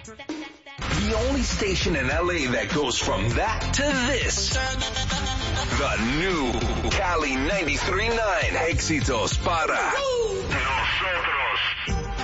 The only station in LA that goes from that to this. The new Cali 93.9. Éxitos para nosotros.